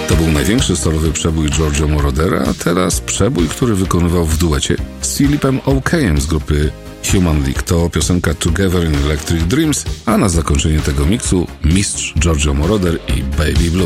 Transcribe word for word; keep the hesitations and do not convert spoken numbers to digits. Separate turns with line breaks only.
To był największy solowy przebój Giorgio Morodera, a teraz przebój, który wykonywał w duecie z Philipem Okayem z grupy Human League. To piosenka Together in Electric Dreams, a na zakończenie tego miksu mistrz Giorgio Moroder i Baby Blue.